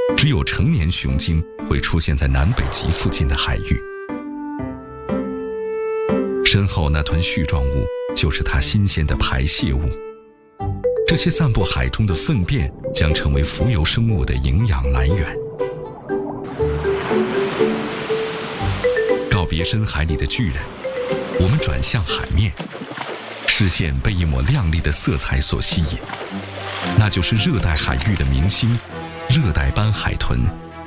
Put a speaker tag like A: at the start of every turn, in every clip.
A: 只有成年雄鲸会出现在南北极附近的海域。身后那团絮状物就是它新鲜的排泄物，这些散布海中的粪便将成为浮游生物的营养来源。告别深海里的巨人，我们转向海面，视线被一抹亮丽的色彩所吸引，那就是热带海域的明星——热带斑海豚。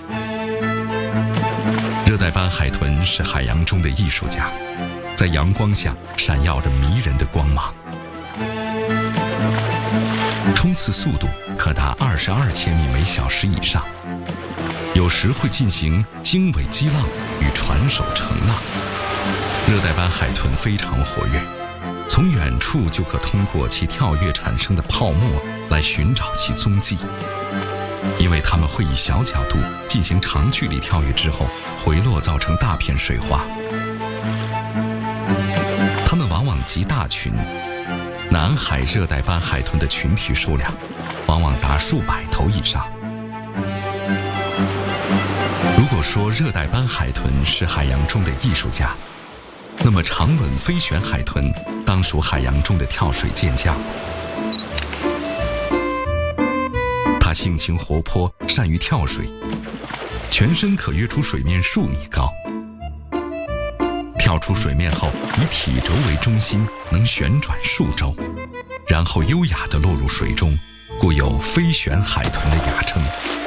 A: 热带斑海豚是海洋中的艺术家，在阳光下闪耀着迷人的光芒，冲刺速度可达22千米每小时以上，有时会进行经纬激浪与船首乘浪。热带斑海豚非常活跃，从远处就可通过其跳跃产生的泡沫来寻找其踪迹，因为它们会以小角度进行长距离跳跃之后回落，造成大片水花。它们往往集大群，南海热带斑海豚的群体数量往往达数百头以上。如果说热带斑海豚是海洋中的艺术家，那么长吻飞旋海豚当属海洋中的跳水健将。它性情活泼，善于跳水，全身可跃出水面数米高。跳出水面后，以体轴为中心，能旋转数周，然后优雅地落入水中，故有飞旋海豚的雅称。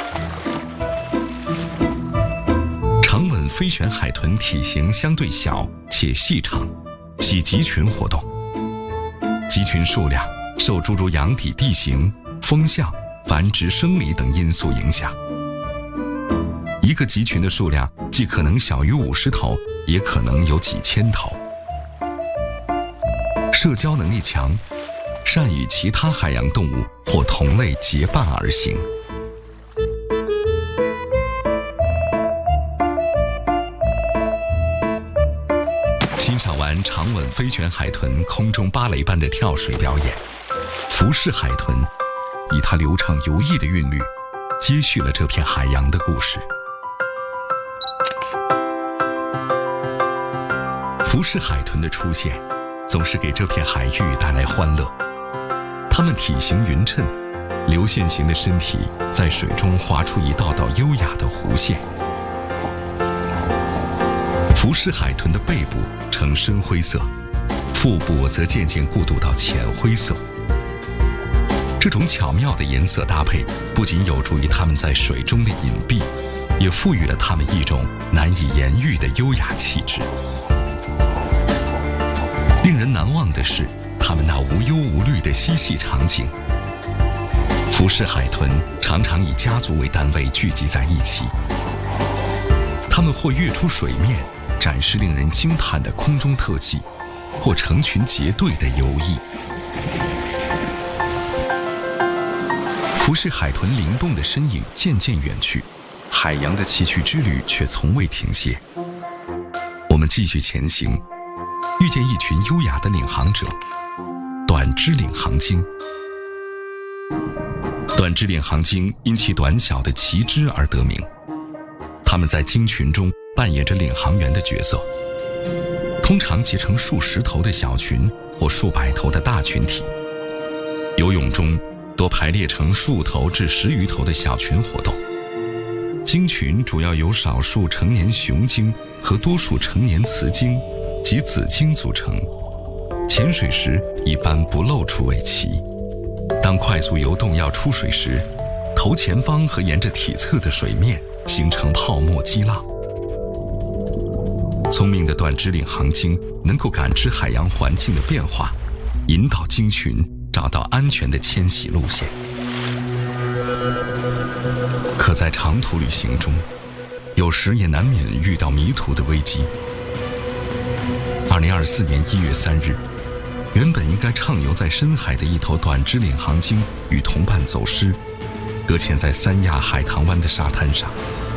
A: 长吻飞旋海豚体型相对小且细长，喜集群活动。集群数量受诸如洋底地形、风向、繁殖生理等因素影响。一个集群的数量既可能小于50头，也可能有几千头。社交能力强，善与其他海洋动物或同类结伴而行。欣赏完长吻飞旋海豚空中芭蕾般的跳水表演，浮式海豚以它流畅游弋的韵律，接续了这片海洋的故事。浮式海豚的出现，总是给这片海域带来欢乐。它们体型匀称，流线型的身体在水中划出一道道优雅的弧线。浮式海豚的背部呈深灰色，腹部则渐渐过渡到浅灰色。这种巧妙的颜色搭配，不仅有助于它们在水中的隐蔽，也赋予了它们一种难以言喻的优雅气质。令人难忘的是，它们那无忧无虑的嬉戏场景。浮式海豚常常以家族为单位聚集在一起，它们或跃出水面，展示令人惊叹的空中特技，或成群结队的游弋。浮式海豚灵动的身影渐渐远去，海洋的崎岖之旅却从未停歇。我们继续前行，遇见一群优雅的领航者——短肢领航鲸。短肢领航鲸因其短小的鳍肢而得名，它们在鲸群中扮演着领航员的角色，通常结成数十头的小群或数百头的大群体。游泳中多排列成数头至10余头的小群活动。鲸群主要由少数成年雄鲸和多数成年雌鲸及子鲸组成，潜水时一般不露出尾鳍。当快速游动要出水时，头前方和沿着体侧的水面形成泡沫激浪。聪明的短肢领航鲸能够感知海洋环境的变化，引导鲸群找到安全的迁徙路线。可在长途旅行中，有时也难免遇到迷途的危机。2024年1月3日，原本应该畅游在深海的一头短肢领航鲸与同伴走失，搁浅在三亚海棠湾的沙滩上。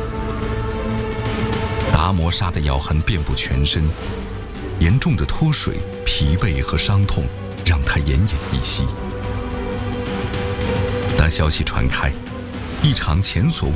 A: 达摩鲨的咬痕遍布全身，严重的脱水、疲惫和伤痛让他奄奄一息。当消息传开，一场前所